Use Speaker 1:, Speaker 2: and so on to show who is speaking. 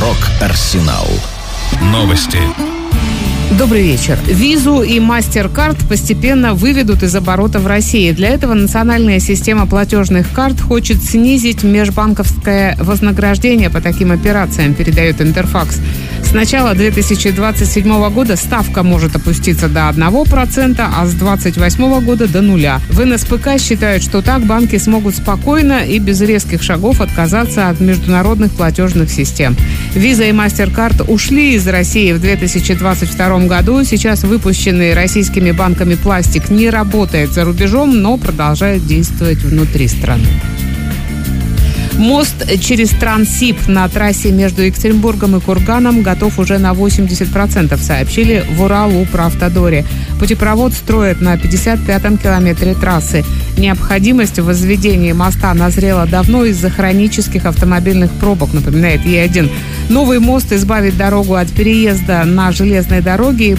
Speaker 1: Рок-Арсенал. Новости.
Speaker 2: Добрый вечер. Визу и MasterCard постепенно выведут из оборота в России. Для этого национальная система платежных карт хочет снизить межбанковское вознаграждение по таким операциям, передает Интерфакс. С начала 2027 года ставка может опуститься до 1%, а с 2028 года до 0%. В НСПК считают, что так банки смогут спокойно и без резких шагов отказаться от международных платежных систем. Виза и MasterCard ушли из России в 2022 году. Сейчас выпущенный российскими банками пластик не работает за рубежом, но продолжает действовать внутри страны. Мост через Транссиб на трассе между Екатеринбургом и Курганом готов уже на 80%, сообщили в Уралуправтодоре. Путепровод строят на 55-м километре трассы. Необходимость в возведении моста назрела давно из-за хронических автомобильных пробок, напоминает Е1. Новый мост избавит дорогу от переезда на железной дороге и